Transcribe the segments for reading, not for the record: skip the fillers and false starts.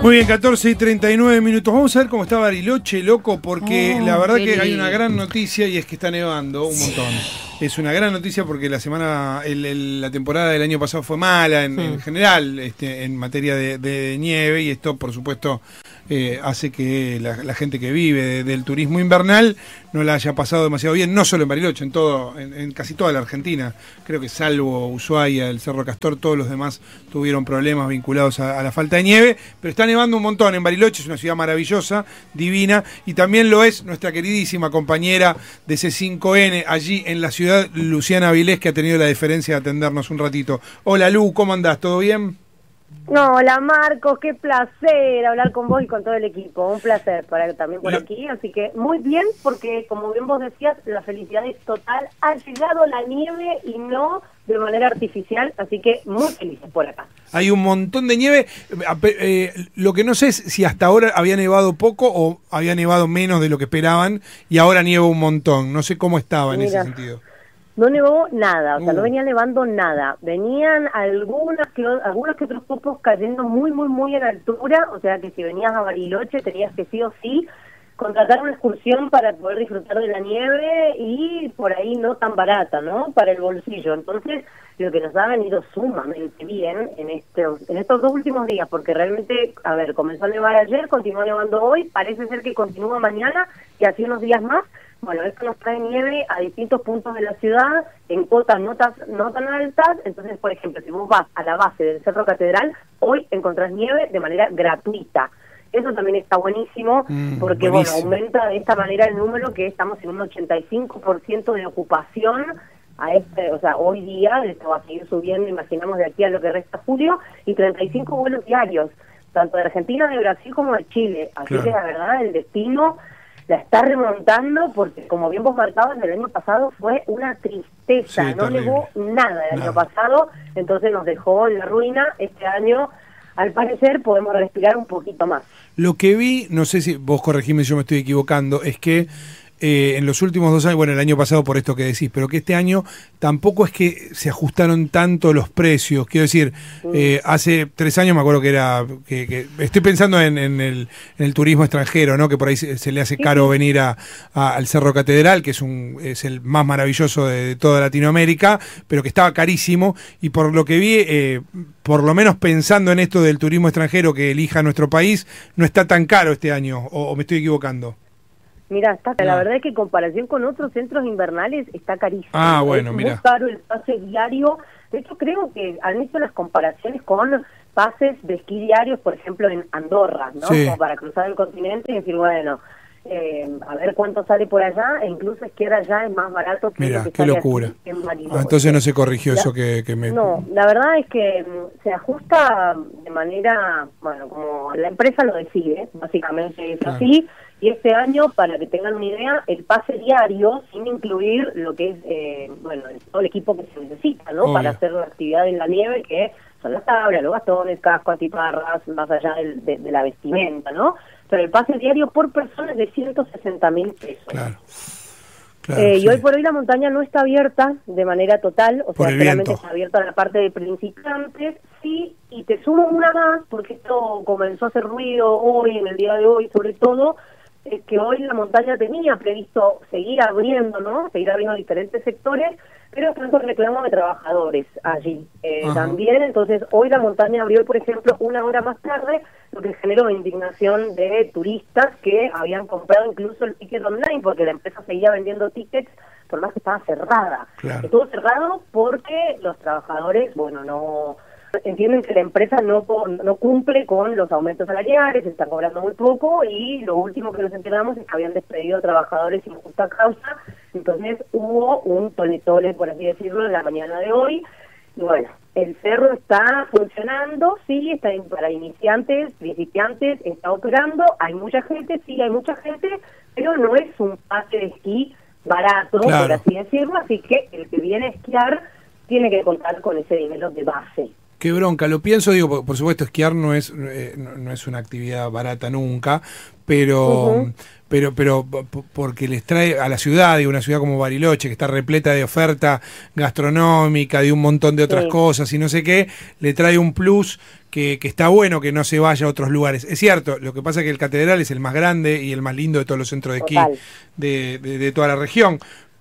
Muy bien, 14:39. Vamos a ver cómo está Bariloche, loco, porque la verdad que hay una gran noticia y es que está nevando un montón. Es una gran noticia porque la temporada del año pasado fue mala en general, en materia de nieve, y esto, por supuesto, hace que la gente que vive del turismo invernal no la haya pasado demasiado bien, no solo en Bariloche, en casi toda la Argentina. Creo que salvo Ushuaia, el Cerro Castor, todos los demás tuvieron problemas vinculados a la falta de nieve, pero está nevando un montón en Bariloche. Es una ciudad maravillosa, divina, y también lo es nuestra queridísima compañera de C5N allí en la ciudad, Luciana Avilés, que ha tenido la deferencia de atendernos un ratito. Hola Lu, ¿cómo andás? ¿Todo bien? No, hola Marcos, qué placer hablar con vos y con todo el equipo, un placer también por aquí, así que muy bien, porque como bien vos decías, la felicidad es total, ha llegado la nieve y no de manera artificial, así que muy felices por acá. Hay un montón de nieve, lo que no sé es si hasta ahora había nevado poco o había nevado menos de lo que esperaban y ahora nieva un montón, no sé cómo estaba en ese sentido. No nevó nada, o sea, no venía nevando nada. Venían algunos que otros copos cayendo muy en altura, o sea que si venías a Bariloche tenías que sí o sí contratar una excursión para poder disfrutar de la nieve y por ahí no tan barata, ¿no? Para el bolsillo. Entonces, lo que nos ha venido sumamente bien en estos 2 últimos días, porque realmente, a ver, comenzó a nevar ayer, continuó nevando hoy, parece ser que continúa mañana y así unos días más. Bueno, esto nos trae nieve a distintos puntos de la ciudad, en cotas no tan altas. Entonces, por ejemplo, si vos vas a la base del Cerro Catedral, hoy encontrás nieve de manera gratuita. Eso también está buenísimo, porque bueno, aumenta de esta manera el número, que estamos en un 85% de ocupación o sea, hoy día. Esto va a seguir subiendo, imaginamos, de aquí a lo que resta julio, y 35 vuelos diarios, tanto de Argentina, de Brasil como de Chile. Así que la verdad, el destino la está remontando, porque como bien vos marcabas, el año pasado fue una tristeza, no nevó nada el año pasado, entonces nos dejó en la ruina. Este año, al parecer, podemos respirar un poquito más. Lo que vi, no sé si vos corregime si yo me estoy equivocando, es que en los últimos 2 años, bueno, el año pasado por esto que decís, pero que este año tampoco es que se ajustaron tanto los precios. Quiero decir, hace 3 años me acuerdo que era, que estoy pensando en el turismo extranjero, ¿no? Que por ahí se le hace caro venir al Cerro Catedral, que es el más maravilloso de toda Latinoamérica, pero que estaba carísimo, y por lo que vi, por lo menos pensando en esto del turismo extranjero que elija nuestro país, no está tan caro este año, o me estoy equivocando. Mira, la verdad es que en comparación con otros centros invernales está carísimo. Ah, bueno, es muy caro el pase diario. De hecho, creo que han hecho las comparaciones con pases de esquí diarios, por ejemplo, en Andorra, ¿no? Sí. Como para cruzar el continente y decir, bueno, a ver cuánto sale por allá, e incluso esquiar allá es más barato que lo que qué sale locura. aquí en Bariloche. Entonces no se corrigió eso que me... No, la verdad es que se ajusta de manera, bueno, como la empresa lo decide, básicamente es así. Y este año, para que tengan una idea, el pase diario, sin incluir lo que es, todo el equipo que se necesita, ¿no? Para hacer la actividad en la nieve, que son las tablas, los bastones, casco, antiparras, más allá de la vestimenta, ¿no? Pero el pase diario por persona es de 160.000 pesos. Y hoy por hoy la montaña no está abierta de manera total, o sea, solamente está abierta la parte de principiantes, sí, y te sumo una más, porque esto comenzó a hacer ruido hoy, en el día de hoy, sobre todo, que hoy la montaña tenía previsto seguir abriendo, ¿no? Seguir abriendo diferentes sectores, pero tanto reclamo de trabajadores allí también. Entonces, hoy la montaña abrió, por ejemplo, 1 hora más tarde, lo que generó indignación de turistas que habían comprado incluso el ticket online, porque la empresa seguía vendiendo tickets, por más que estaba cerrada. Estuvo cerrado porque los trabajadores, no entienden que la empresa no cumple con los aumentos salariales, se está cobrando muy poco, y lo último que nos enteramos es que habían despedido a trabajadores sin justa causa. Entonces hubo un tole-tole, por así decirlo, en la mañana de hoy. Y bueno, el cerro está funcionando, sí, está para iniciantes, principiantes, está operando, hay mucha gente, pero no es un pase de esquí barato, por así decirlo, así que el que viene a esquiar tiene que contar con ese dinero de base. Qué bronca, lo pienso, digo, por supuesto esquiar no es una actividad barata nunca, pero porque les trae a la ciudad, digo, una ciudad como Bariloche, que está repleta de oferta gastronómica, de un montón de otras cosas y no sé qué, le trae un plus que está bueno que no se vaya a otros lugares. Es cierto, lo que pasa es que el Catedral es el más grande y el más lindo de todos los centros de esquí de toda la región,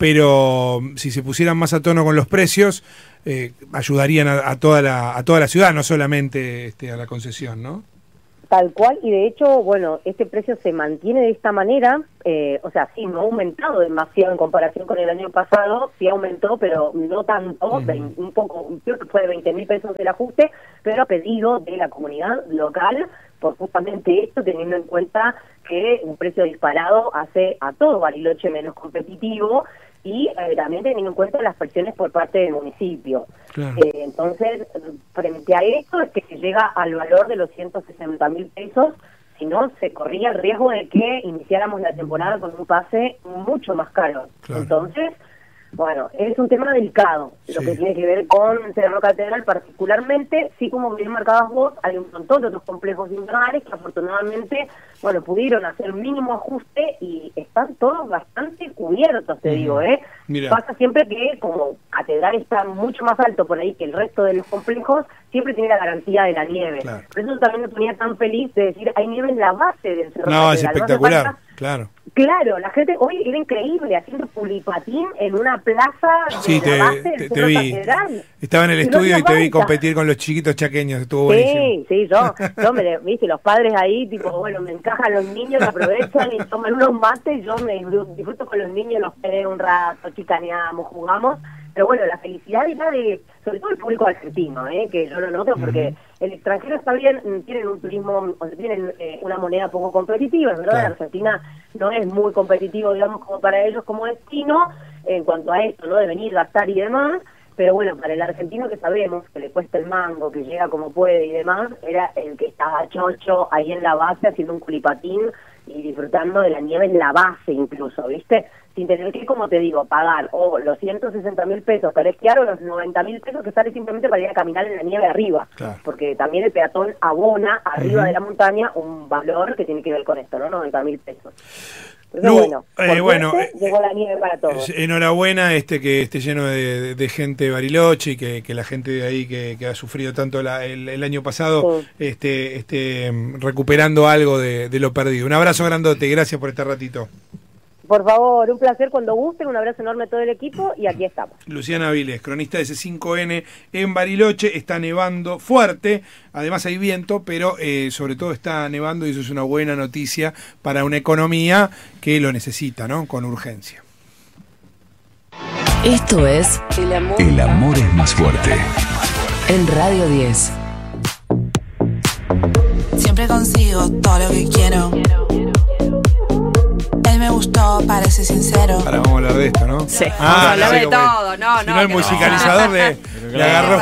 pero si se pusieran más a tono con los precios, ayudarían a toda la ciudad, no solamente a la concesión, ¿no? Tal cual, y de hecho, bueno, este precio se mantiene de esta manera, o sea, sí, no ha aumentado demasiado en comparación con el año pasado, sí aumentó, pero no tanto, un poco, creo que fue de 20.000 pesos el ajuste, pero a pedido de la comunidad local, por justamente esto, teniendo en cuenta que un precio disparado hace a todo Bariloche menos competitivo, y también teniendo en cuenta las presiones por parte del municipio. Claro. Entonces, frente a esto es que se llega al valor de los 160.000 pesos, si no, se corría el riesgo de que iniciáramos la temporada con un pase mucho más caro. Claro. Entonces, bueno, es un tema delicado, lo que tiene que ver con Cerro Catedral particularmente. Sí, como bien marcabas vos, hay un montón de otros complejos invernales que afortunadamente, bueno, pudieron hacer mínimo ajuste y están todos bastante cubiertos, te digo, Mira. Pasa siempre que como Catedral está mucho más alto por ahí que el resto de los complejos, siempre tiene la garantía de la nieve. Claro. Por eso también me ponía tan feliz de decir, hay nieve en la base del Cerro Catedral. No, es espectacular, claro. Claro, la gente hoy era increíble haciendo pulipatín en una plaza de la base del Cerro vi. Catedral. Estaba en el estudio y te vi competir con los chiquitos chaqueños, estuvo buenísimo. Sí, yo viste, los padres ahí, tipo, bueno, me encajan los niños, aprovechan y toman unos mates, yo me disfruto con los niños, los peleo un rato, chicaneamos, jugamos, pero bueno, la felicidad era de, sobre todo el público argentino, que yo lo noto porque el extranjero está bien, tienen un turismo, o sea, tienen una moneda poco competitiva, ¿verdad? Claro. La Argentina no es muy competitivo, digamos, como para ellos como destino, en cuanto a esto, ¿no? De venir, gastar y demás, pero bueno, para el argentino que sabemos que le cuesta el mango, que llega como puede y demás, era el que estaba chocho ahí en la base haciendo un culipatín y disfrutando de la nieve en la base incluso, ¿viste? Sin tener que, como te digo, pagar los 160.000 pesos para esquiar o los 90.000 pesos que sale simplemente para ir a caminar en la nieve arriba. Claro. Porque también el peatón abona arriba de la montaña un valor que tiene que ver con esto, ¿no? 90.000 pesos. Pero bueno, llegó la nieve para todos. Enhorabuena que esté lleno de gente de Bariloche y que la gente de ahí que ha sufrido tanto el año pasado esté recuperando algo de lo perdido. Un abrazo grandote, gracias por este ratito. Por favor, un placer cuando gusten, un abrazo enorme a todo el equipo y aquí estamos. Luciana Viles, cronista de C5N en Bariloche, está nevando fuerte, además hay viento, pero sobre todo está nevando y eso es una buena noticia para una economía que lo necesita, ¿no? Con urgencia. Esto es El amor es más fuerte. En Radio 10. Siempre consigo todo lo que quiero. Él me gustó, parece sincero. Ahora vamos a hablar de esto, ¿no? Sí, vamos a hablar de todo. Si no, el musicalizador le agarró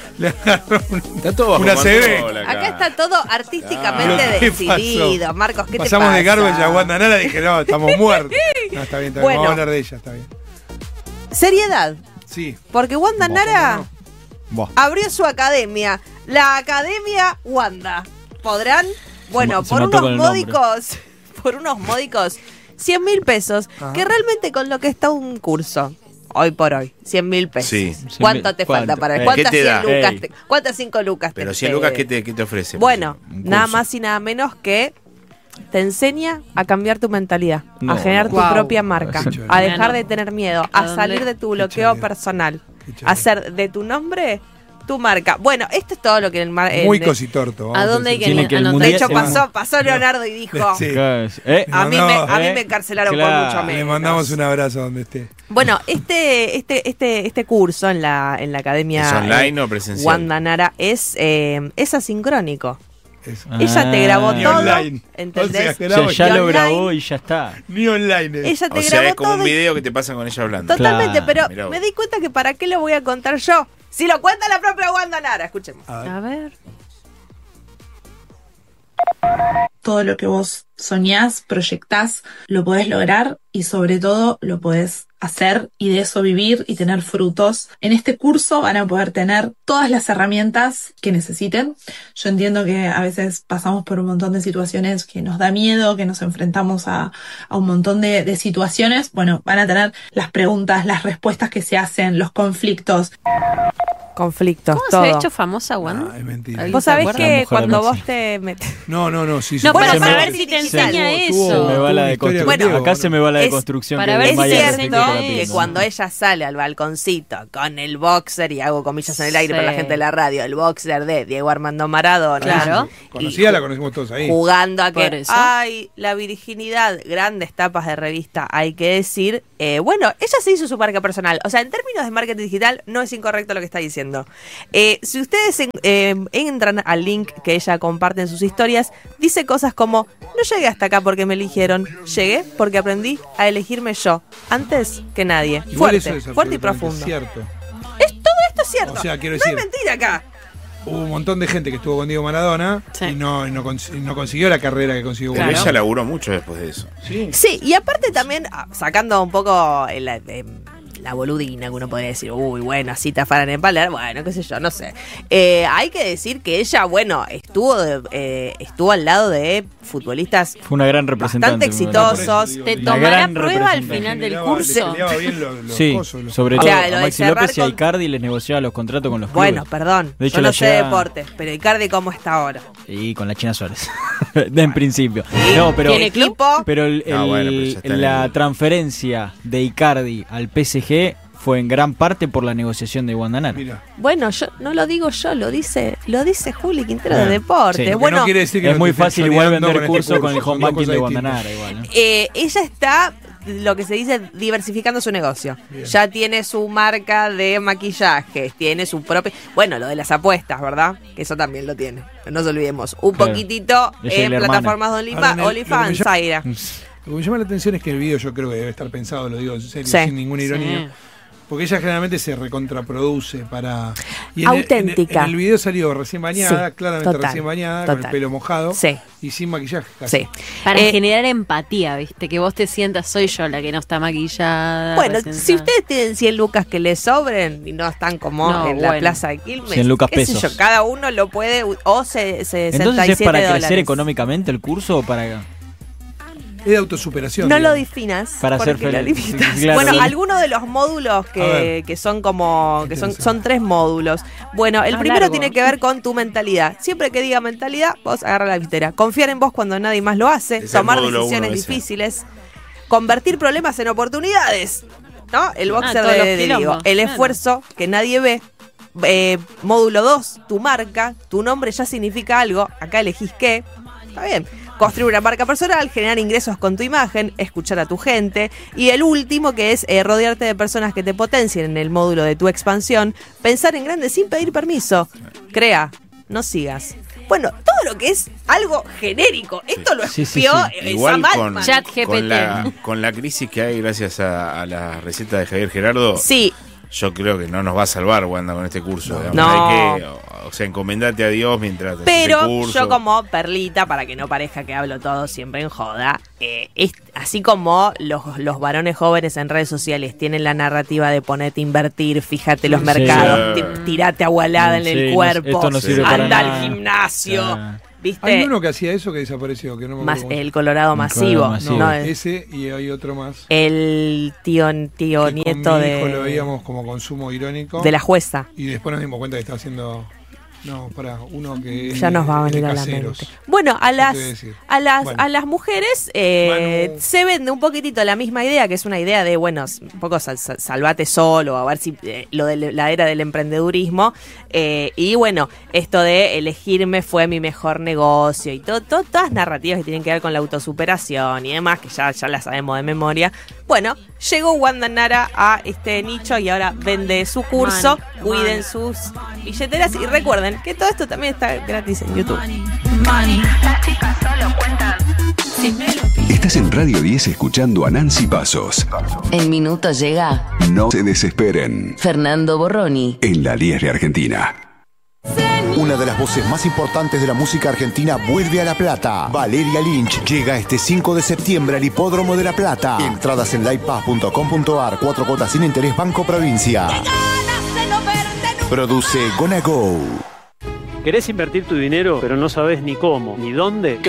una CB. Acá está todo artísticamente decidido. Marcos, ¿qué Pasamos te pasa? de Garbage a Wanda Nara y dije, no, estamos muertos. No, está bien, bueno, vamos a hablar de ella, está bien. Seriedad. Sí. Porque Wanda Nara abrió su academia, la Academia Wanda. ¿Podrán? Bueno, por unos módicos 100.000 pesos, que realmente con lo que está un curso, hoy por hoy, 100.000 pesos. Sí. ¿Cuánto te falta para ¿Cuántas 100 lucas? ¿Cuántas 5 lucas? Pero 100 lucas, ¿qué te ofrece? Bueno, nada más y nada menos que te enseña a cambiar tu mentalidad, a generar tu propia marca, a dejar de tener miedo, a salir de tu bloqueo personal, a hacer de tu nombre tu marca. Bueno, esto es todo lo que muy cositorto. ¿A dónde hay que anotar? De hecho, pasó Leonardo y dijo: sí. A mí me encarcelaron por mucho menos. Le mandamos un abrazo donde esté. Bueno, este curso en la Academia ¿es online o presencial? Wanda Nara es asincrónico. Ella te grabó todo, online. ¿Entendés? O sea, ya lo grabó y ya está. Ni online. Ella te o sea, grabó es como todo un video que te pasan con ella hablando. Totalmente, pero me di cuenta que para qué lo voy a contar yo. Si lo cuenta la propia Wanda Nara, escuchemos. A ver. Todo lo que vos soñás, proyectás, lo podés lograr y sobre todo lo podés hacer y de eso vivir y tener frutos. En este curso van a poder tener todas las herramientas que necesiten. Yo entiendo que a veces pasamos por un montón de situaciones que nos da miedo, que nos enfrentamos a un montón de situaciones. Bueno, van a tener las preguntas, las respuestas que se hacen, los conflictos. Conflictos, ¿Cómo todo. se ha hecho famosa Wanda? Es mentira. Vos sabés La que mujer cuando de vos Maxi. te metes... No, sí. No, Bueno, para para ver ver si te si enseña eso. Se me va la de historia construcción. con Acá Diego. se me va la de Es- construcción. para que ver es si Maya Es te Perfecto cierto con la que piel. cuando ella sale al balconcito con el boxer, y hago comillas en el aire Sí. para la gente de la radio, el boxer de Diego Armando Maradona. Claro. Conocida, la conocimos todos ahí. Jugando a Por que, eso. ay, la virginidad, grandes tapas de revista, hay que decir. Bueno, ella se hizo su marca personal. O sea, en términos de marketing digital, no es incorrecto lo que está diciendo. Si ustedes entran al link que ella comparte en sus historias, dice cosas como: no llegué hasta acá porque me eligieron, llegué porque aprendí a elegirme yo, antes que nadie. Igual eso Fuerte, es fuerte y absolutamente profundo. cierto. Todo esto es cierto. O sea, quiero no decir- es mentira acá. Hubo un montón de gente que estuvo con Diego Maradona Sí. y no consiguió la carrera que consiguió Pero Maradona. ella laburó mucho después de eso. Sí. Sí, y aparte también, sacando un poco la boludina que uno podría decir, uy, bueno, así te afanan en Palermo, bueno, qué sé yo, no sé. Hay que decir que ella, bueno, estuvo al lado de futbolistas Fue una gran representante. bastante me parece. exitosos. ¿Te La tomará gran prueba al representante. final del Le curso? peleaba bien los Sí, cosos, los- sobre O todo sea, lo a de Maxi cerrar López y a con- Icardi les negociaba los contratos con los Bueno, clubes. perdón, De hecho, yo la no sé llega- deportes, pero Icardi, ¿cómo está ahora? Y con la China Suárez. En principio. No, pero, ¿Tiene club? pero Bueno, pero ya está en la el- transferencia de Icardi al PSG fue en gran parte por la negociación de Wanda Nara. Mira, Bueno, yo no lo digo yo, lo dice Juli Quintero de Bueno, Deporte. sí. lo que Bueno, no quiere decir que Es no muy te estés fácil igual choreando vender con este curso con el son home dos banking cosas de Wanda distintas. Nara igual, ¿no? ella está, lo que se dice, diversificando su negocio. Bien. Ya tiene su marca de maquillaje, tiene su propio... Bueno, lo de las apuestas, ¿verdad? Que eso también lo tiene. No nos olvidemos. Un Claro. poquitito Ella y en la hermana. plataformas de Ahora, en el- lo que me OnlyFans, llama- Zaira. Lo que me llama la atención es que el video yo creo que debe estar pensado, lo digo en serio, Sí. sin ninguna ironía. Sí. Porque ella generalmente se recontraproduce para... Y Auténtica. En el video salió recién bañada, Sí, claramente total, recién bañada, con el total. pelo mojado Sí. y sin maquillaje casi. Sí. Para Eh, generar empatía, ¿viste? Que vos te sientas, soy yo la que no está maquillada. Bueno, recién si está- ustedes tienen 100 lucas que les sobren y no están como No, en la bueno. plaza de Quilmes, 100 lucas qué sé pesos. yo, cada uno lo puede, o 67 Entonces, ¿es para dólares. crecer económicamente el curso o para...? Es de autosuperación. No lo digamos. definas Para porque ser lo feliz. limitas. Sí, claro. Bueno, Sí. algunos de los módulos A ver. que son como que son 3 módulos. Bueno, el Ah, primero largo. tiene que ver con tu mentalidad. Siempre que diga mentalidad, vos agarra la billetera. Confiar en vos cuando nadie más lo hace, Es el tomar módulo decisiones 1 ese. difíciles, convertir problemas en oportunidades. ¿No? El boxer todos los de Diego. quilombos, El claro. esfuerzo que nadie ve. Módulo 2, tu marca, tu nombre ya significa algo. Acá elegís qué. Está bien. Construir una marca personal, generar ingresos con tu imagen, escuchar a tu gente. Y el último, que es rodearte de personas que te potencien en el módulo de tu expansión. Pensar en grande sin pedir permiso. Crea, no sigas. Bueno, todo lo que es algo genérico. Esto lo Sí, sí, espió sí. Igual Sam con, Altman. Chat GPT. con la crisis que hay gracias a la receta de Javier Gerardo, Sí, yo creo que no nos va a salvar Wanda con este curso. digamos. No. Hay que, o sea, encomendate a Dios mientras haces pero el curso. yo como perlita, para que no parezca que hablo todo siempre en joda, así como los varones jóvenes en redes sociales tienen la narrativa de ponerte a invertir, fíjate los Sí. mercados, Sí. tirate agualada en Sí, el no- cuerpo, esto no sirve para anda nada. al gimnasio, Ah. ¿viste? Hay uno que hacía eso que desapareció, que no me acuerdo cómo se El Colorado El masivo, Colorado masivo. llama. ¿no? No, ese y hay otro más. El tío Que nieto con mi hijo lo de, veíamos como consumo irónico. de la jueza. Y después nos dimos cuenta que estaba haciendo... No, para uno que... Ya nos va a venir de a la caseros. mente. Bueno, ¿Qué te voy a decir? Bueno. a las mujeres Manu. se vende un poquitito la misma idea, que es una idea de, bueno, un poco salvate solo, a ver si lo de la era del emprendedurismo. Y bueno, esto de elegirme fue mi mejor negocio y todas narrativas que tienen que ver con la autosuperación y demás, que ya las sabemos de memoria. Bueno, llegó Wanda Nara a este nicho y ahora vende su curso. Cuiden sus billeteras y recuerden que todo esto también está gratis en YouTube. Estás en Radio 10 escuchando a Nancy Pasos. En minutos llega No se desesperen. Fernando Borroni. En la 10 de Argentina. Una de las voces más importantes de la música argentina vuelve a La Plata. Valeria Lynch llega este 5 de septiembre al Hipódromo de La Plata. Entradas en livepass.com.ar. 4 cuotas sin interés, Banco Provincia. Produce Gonna Go. ¿Querés invertir tu dinero, pero no sabes ni cómo, ni dónde?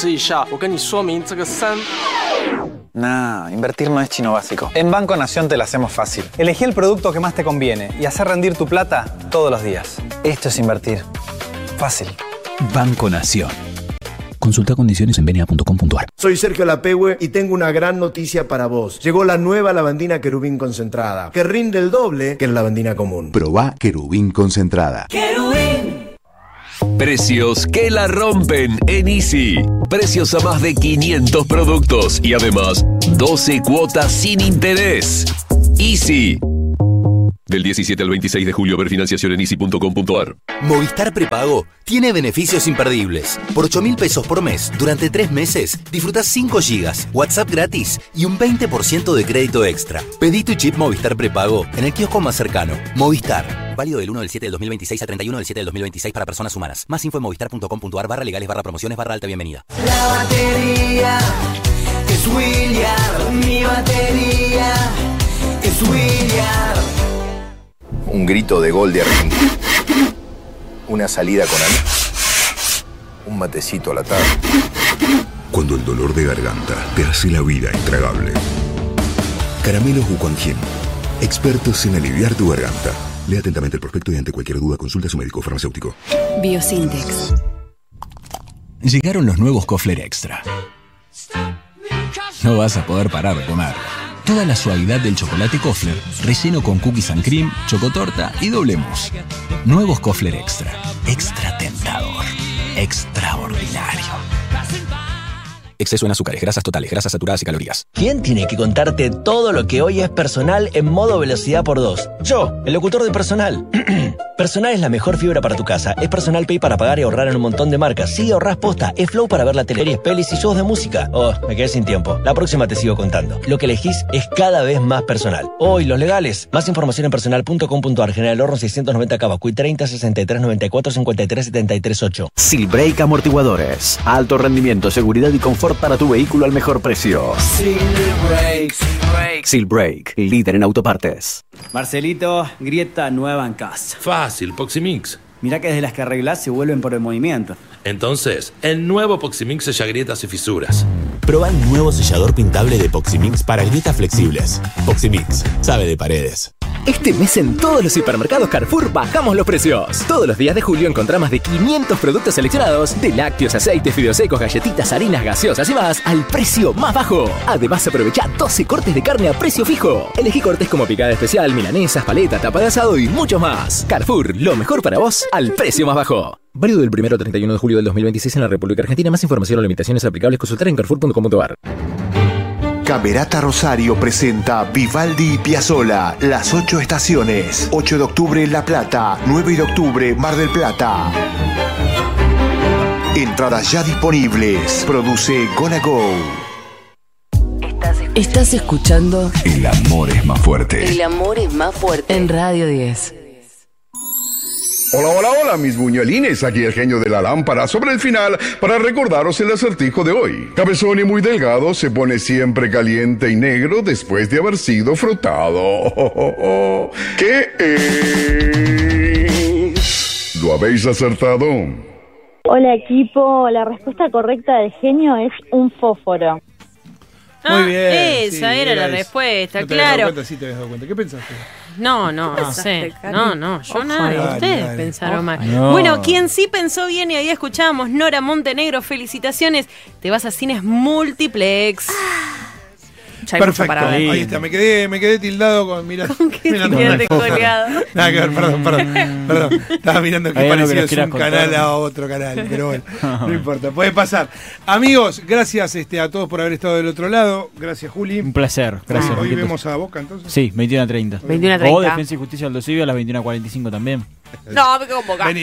Nah, invertir no es chino básico. En Banco Nación te la hacemos fácil. Elegí el producto que más te conviene y hacer rendir tu plata todos los días. Esto es invertir. Fácil. Banco Nación. Consulta condiciones en bna.com.ar. Soy Sergio Lapehue y tengo una gran noticia para vos. Llegó la nueva lavandina Querubín concentrada, que rinde el doble que la lavandina común. Probá Querubín concentrada. ¡Querubín! Precios que la rompen en Easy. Precios a más de 500 productos y además 12 cuotas sin interés. Easy. Del 17 al 26 de julio, ver financiación en easy.com.ar. Movistar Prepago tiene beneficios imperdibles. Por 8.000 pesos por mes, durante 3 meses, disfrutás 5 gigas, WhatsApp gratis y un 20% de crédito extra. Pedí tu chip Movistar Prepago en el kiosco más cercano. Movistar. Válido del 1 del 7 del 2026 al 31 del 7 del 2026 para personas humanas. Más info en movistar.com.ar/legales/promociones/alta bienvenida. La batería es William. Mi batería es William. Un grito de gol de Argentina. Una salida con amigos. Un matecito a la tarde. Cuando el dolor de garganta te hace la vida intragable. Caramelos Wuquanjin. Expertos en aliviar tu garganta. Lea atentamente el prospecto y ante cualquier duda consulta a su médico farmacéutico. Biosintex. Llegaron los nuevos Kofler Extra. No vas a poder parar de comer. Toda la suavidad del chocolate Kofler, relleno con cookies and cream, chocotorta y doble mousse. Nuevos Kofler Extra. Extra tentador. Extraordinario. Exceso en azúcares, grasas totales, grasas saturadas y calorías. ¿Quién tiene que contarte todo lo que hoy es Personal en modo velocidad por 2? Yo, el locutor de Personal. Personal es la mejor fibra para tu casa. Es Personal Pay para pagar y ahorrar en un montón de marcas. Sí, ahorrás posta. Es Flow para ver la tele, pelis y shows de música. Oh, me quedé sin tiempo. La próxima te sigo contando. Lo que elegís es cada vez más personal. Oh, y los legales. Más información en personal.com.ar. General Horno 690 Cavacuy 30 63 94 53 73 8. Silbrake Amortiguadores. Alto rendimiento, seguridad y confort para tu vehículo al mejor precio. Silbrake, líder en autopartes. Marcelito, grieta nueva en casa. Fácil, Poximix. Mirá que desde las que arreglás se vuelven por el movimiento. Entonces, el nuevo Poximix sella grietas y fisuras. Proba el nuevo sellador pintable de Poximix para grietas flexibles. Poximix, sabe de paredes. Este mes en todos los hipermercados Carrefour bajamos los precios. Todos los días de julio encontrá más de 500 productos seleccionados de lácteos, aceites, fideos secos, galletitas, harinas, gaseosas y más al precio más bajo. Además aprovecha 12 cortes de carne a precio fijo. Elegí cortes como picada especial, milanesas, paleta, tapa de asado y mucho más. Carrefour, lo mejor para vos al precio más bajo. Válido del 1 al 31 de julio del 2026 en la República Argentina. Más información o limitaciones aplicables consultar en carrefour.com.ar. Camerata Rosario presenta Vivaldi y Piazzolla, Las 8 estaciones. 8 de octubre La Plata, 9 de octubre Mar del Plata. Entradas ya disponibles. Produce Gonna Go. Estás escuchando El amor es más fuerte. El amor es más fuerte en Radio 10. Hola, hola, hola, mis buñuelines, aquí el genio de la lámpara sobre el final para recordaros el acertijo de hoy. Cabezón y muy delgado se pone siempre caliente y negro después de haber sido frotado. ¿Qué es? ¿Lo habéis acertado? Hola equipo, la respuesta correcta del genio es un fósforo. Muy bien. Esa era la respuesta, no te habías dado claro. cuenta, sí te habías dado cuenta. ¿Qué pensaste? No sé. No, yo nada. Ustedes dale. pensaron mal. No. Bueno, quien sí pensó bien, y ahí escuchábamos Nora Montenegro, felicitaciones. Te vas a Cines Multiplex. Perfecto, ahí está, me quedé tildado con mirando. ¿Con qué te quedaste colgado? Nada que ver, perdón. Estaba mirando qué parecido es un canal a otro canal, pero bueno, no importa, puede pasar. Amigos, gracias a todos por haber estado del otro lado. Gracias, Juli. Un placer, gracias. Hoy vemos a Boca, entonces. Sí, 21:30. 21:30. O Defensa y Justicia Aldo Civi a las 21:45 también. No, me quedo con Boca. Vení.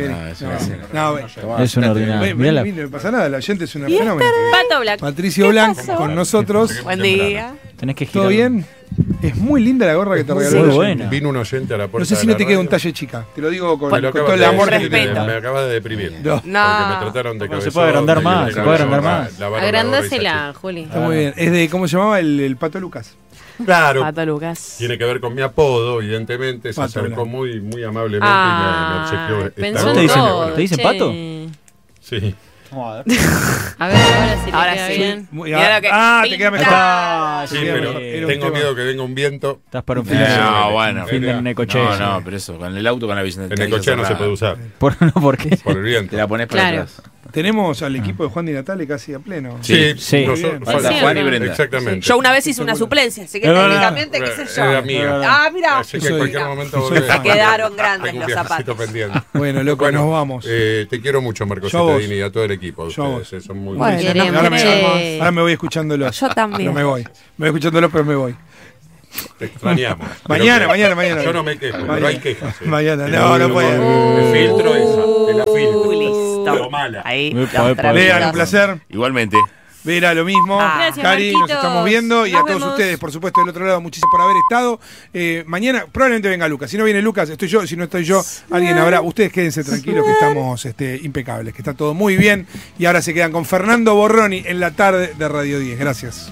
Es una ordinaria. No pasa nada, la gente es una fenómeno. Pato Black. Patricio Blanc con nosotros. Buen día. Tenés que girar. ¿Todo bien? Es muy linda la gorra que te regaló. Muy buena. Vino un oyente a la puerta. No sé si de no te la queda un radio. talle chica. Te lo digo con Me lo todo acabas el de amor que decir, te tengo. me acabas de deprimir. No. Porque me trataron de cabezón. Se puede agrandar más, se puede agrandar más. Agrandásela, Juli. Está muy bien. Es de, ¿cómo se llamaba? El Pato Lucas. Claro. Pato Lucas. Tiene que ver con mi apodo, evidentemente. Se Pato acercó Blanco. muy amablemente y me obsequió. Pensó esta en gorra. todo, ¿Te dicen che. Pato? Sí. A ver, ahora sí. Ahora queda sí. bien. Mirá lo que te queda mejor. Ah, Sí, sí, pero era un tengo tema. miedo que venga un viento. Estás para un fin de bueno. fin de Necochea. No, pero eso, con el auto, con la visión En Necochea no se puede usar. ¿Por qué? Por el viento. Te la pones para Claro. atrás. Tenemos al equipo de Juan Di Natale casi a pleno. Sí, Sí. nosotros- Bien. falta Sí, Juan y sí. Brenda. Exactamente. Yo una vez hice una suplencia, así que Es verdad. técnicamente, qué sé yo. Era amiga. Ah, mira. Así que en cualquier momento soy volvés. fan. Quedaron grandes Tengo un los viajecito zapatos. pendiente. Bueno, loco, Bueno, nos vamos. Te quiero mucho, Marcos Yo a vos. Citadini, y a todo el equipo. Yo a vos. Ustedes son muy Bueno, Queremos, ahora, che. ahora me voy escuchándolo. Yo también. Pero me voy. Me voy escuchándolo, pero me voy. Te extrañamos. Mañana. Yo no me quejo, pero hay quejas. Mañana, no puede. Me filtro esa, te la filtro. Listo. Pero mala. Ahí. Epa, la epa, otra Vean, vez. un placer. Igualmente. Vera, lo mismo. Gracias, Cari, nos Marquitos. estamos viendo. Y Nos a todos vemos. ustedes, por supuesto, del otro lado, muchísimas por haber estado. Mañana probablemente venga Lucas. Si no viene Lucas, estoy yo. Si no estoy yo, alguien habrá. Ustedes quédense tranquilos que estamos impecables, que está todo muy bien. Y ahora se quedan con Fernando Borroni en la tarde de Radio 10. Gracias.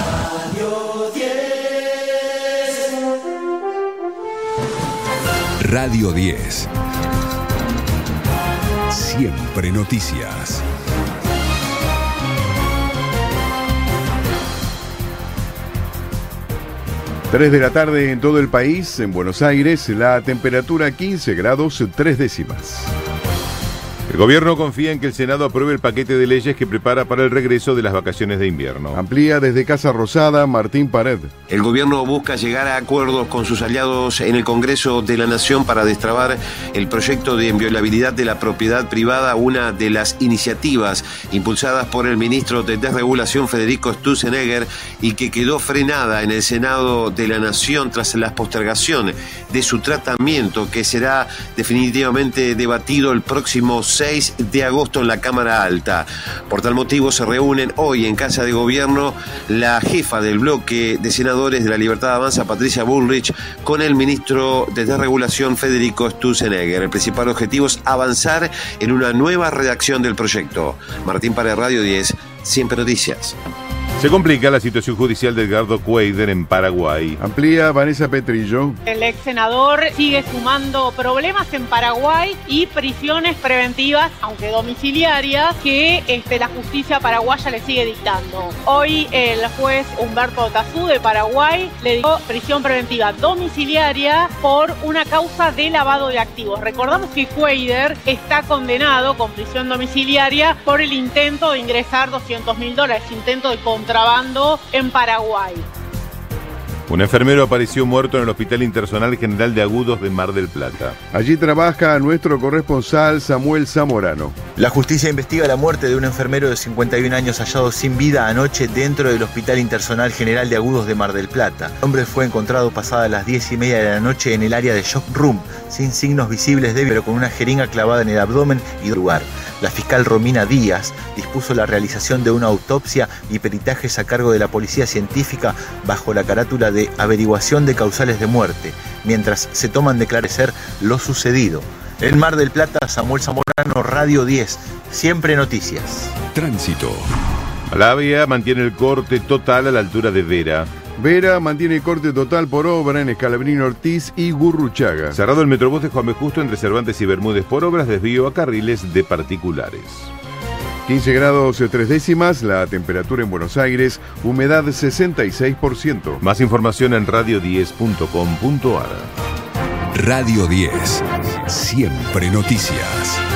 Radio 10. Siempre noticias. Tres de la tarde en todo el país, en Buenos Aires, la temperatura 15 grados 3 décimas. El gobierno confía en que el Senado apruebe el paquete de leyes que prepara para el regreso de las vacaciones de invierno. Amplía desde Casa Rosada, Martín Pared. El gobierno busca llegar a acuerdos con sus aliados en el Congreso de la Nación para destrabar el proyecto de inviolabilidad de la propiedad privada, una de las iniciativas impulsadas por el ministro de Desregulación Federico Sturzenegger y que quedó frenada en el Senado de la Nación tras la postergación de su tratamiento, que será definitivamente debatido el próximo 6 de agosto en la Cámara Alta. Por tal motivo se reúnen hoy en Casa de Gobierno la jefa del bloque de senadores de la Libertad Avanza, Patricia Bullrich, con el ministro de Desregulación Federico Sturzenegger. El principal objetivo es avanzar en una nueva redacción del proyecto. Martín Pared, Radio 10, Siempre Noticias. Se complica la situación judicial de Edgardo Cuader en Paraguay. Amplía Vanessa Petrillo. El ex senador sigue sumando problemas en Paraguay y prisiones preventivas, aunque domiciliarias, que la justicia paraguaya le sigue dictando. Hoy el juez Humberto Tazú de Paraguay le dio prisión preventiva domiciliaria por una causa de lavado de activos. Recordamos que Cuader está condenado con prisión domiciliaria por el intento de ingresar $200.000, intento de contrabando en Paraguay. Un enfermero apareció muerto en el Hospital Internacional General de Agudos de Mar del Plata. Allí trabaja nuestro corresponsal Samuel Zamorano. La justicia investiga la muerte de un enfermero de 51 años hallado sin vida anoche dentro del Hospital Internacional General de Agudos de Mar del Plata. El hombre fue encontrado pasadas las 10:30 de la noche en el área de shock room, sin signos visibles de vida, pero con una jeringa clavada en el abdomen y lugar. La fiscal Romina Díaz dispuso la realización de una autopsia y peritajes a cargo de la policía científica bajo la carátula de averiguación de causales de muerte, mientras se toman de esclarecer lo sucedido. En Mar del Plata, Samuel Zamorano, Radio 10, Siempre Noticias. Tránsito. La vía mantiene el corte total a la altura de Vera. Vera mantiene corte total por obra en Escalabrini Ortiz y Gurruchaga. Cerrado el Metrobús de Juan B. Justo entre Cervantes y Bermúdez por obras, desvío a carriles de particulares. 15 grados 3 décimas, la temperatura en Buenos Aires, humedad 66%. Más información en radio10.com.ar. Radio 10. Siempre noticias.